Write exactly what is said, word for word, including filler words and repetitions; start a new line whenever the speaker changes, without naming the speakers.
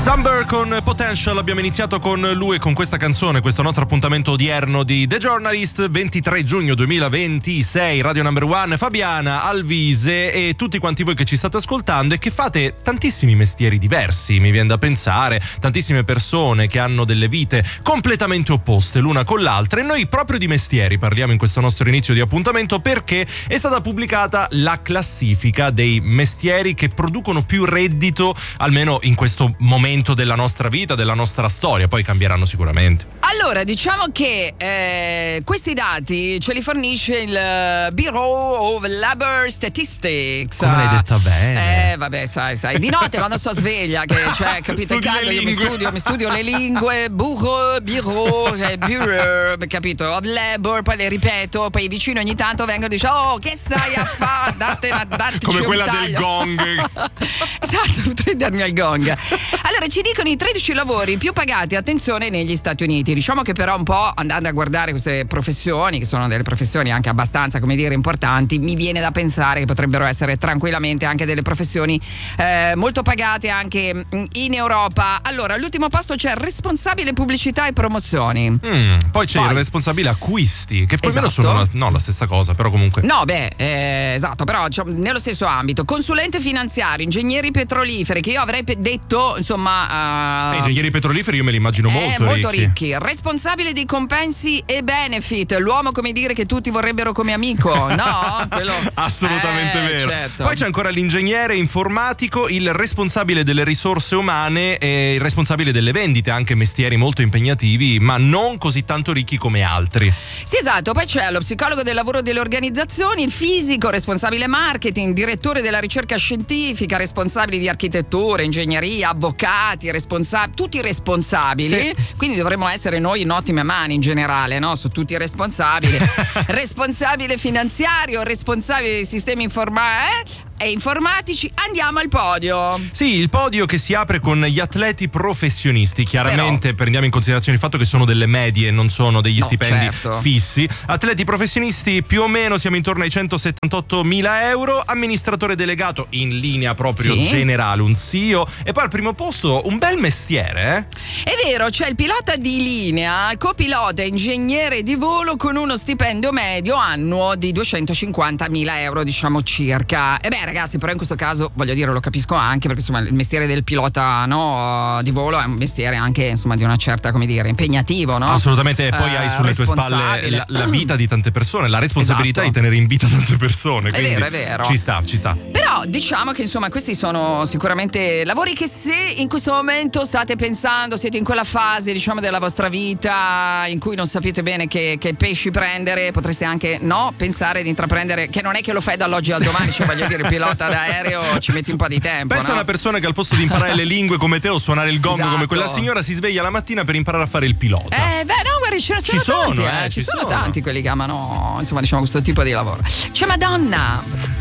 Summer con Potential, abbiamo iniziato con lui e con questa canzone, questo nostro appuntamento odierno di The Journalist, ventitré giugno duemilaventisei, Radio Number One, Fabiana, Alvise e tutti quanti voi che ci state ascoltando e che fate tantissimi mestieri diversi, mi viene da pensare, tantissime persone che hanno delle vite completamente opposte l'una con l'altra, e noi proprio di mestieri parliamo in questo nostro inizio di appuntamento perché è stata pubblicata la classifica dei mestieri che producono più reddito, almeno in questo momento della nostra vita, della nostra storia, poi cambieranno sicuramente.
Allora, diciamo che eh, questi dati ce li fornisce il Bureau of Labor Statistics.
Come l'hai detta bene?
Eh, vabbè, sai, sai. Di notte quando sto sveglia, che cioè, capito, cago, io mi studio, mi studio le lingue, Bureau, Bureau, eh, Bureau, capito, of Labor, poi le ripeto, poi vicino ogni tanto vengono e dicono, oh, che stai a fare? Date, date,
come quella del gong.
Esatto, potrei darmi al gong. Allora, ci dicono i tredici lavori più pagati, attenzione, negli Stati Uniti. Diciamo che però un po' andando a guardare queste professioni, che sono delle professioni anche abbastanza, come dire, importanti, mi viene da pensare che potrebbero essere tranquillamente anche delle professioni eh, molto pagate anche in Europa. Allora, all'ultimo posto c'è responsabile pubblicità e promozioni.
Mm, poi c'è poi. il responsabile acquisti, che più o meno sono la, no, la stessa cosa, però comunque.
No, beh, eh, esatto, però cioè, nello stesso ambito. Consulente finanziario, ingegneri petroliferi, che io avrei pe- detto, insomma... Uh,
eh, ingegneri petroliferi io me li immagino molto,
eh, molto
ricchi.
ricchi. Responsabile di compensi e benefit, l'uomo, come dire, che tutti vorrebbero come amico, no? Quello...
Assolutamente
eh,
vero.
Certo.
Poi c'è ancora l'ingegnere informatico, il responsabile delle risorse umane e il responsabile delle vendite, anche mestieri molto impegnativi, ma non così tanto ricchi come altri.
Sì, esatto. Poi c'è lo psicologo del lavoro delle organizzazioni, il fisico, responsabile marketing, direttore della ricerca scientifica, responsabili di architettura, ingegneria, avvocati, responsabili, tutti responsabili. Sì. Quindi dovremmo essere noi in ottime mani in generale, no? Su tutti i responsabili. Responsabile finanziario, responsabile dei sistemi informatici e informatici. Andiamo al podio.
Sì, il podio che si apre con gli atleti professionisti. Chiaramente Però... prendiamo in considerazione il fatto che sono delle medie, non sono degli no, stipendi
certo.
fissi. Atleti professionisti più o meno siamo intorno ai centosettantottomila euro. Amministratore delegato in linea proprio sì. generale, un C E O. E poi al primo posto un bel mestiere, eh?
È vero, c'è il pilota di linea, copilota e ingegnere di volo con uno stipendio medio annuo di duecentocinquantamila euro, diciamo circa. E beh, ragazzi, però in questo caso voglio dire, lo capisco anche perché insomma il mestiere del pilota, no, di volo è un mestiere anche insomma di una certa, come dire, impegnativo, no?
Assolutamente, e poi eh, hai sulle tue spalle la, la vita di tante persone, la responsabilità esatto. di tenere in vita tante persone.
È vero, è vero.
Ci sta, ci sta.
Però diciamo che insomma questi sono sicuramente lavori che se in questo momento state pensando, siete in quella fase diciamo della vostra vita in cui non sapete bene che, che pesci prendere, potreste anche no pensare di intraprendere, che non è che lo fai dall'oggi al domani, cioè voglio dire, pilota d'aereo ci metti un po' di tempo.
Pensa
no?
a una persona che al posto di imparare le lingue come te o suonare il gong
esatto.
come quella signora si sveglia la mattina per imparare a fare il pilota.
Eh beh no, guarda, ce ne sono
ci
tanti,
sono,
eh,
eh,
ci,
ci
sono,
sono
tanti quelli che amano insomma diciamo questo tipo di lavoro. C'è Madonna.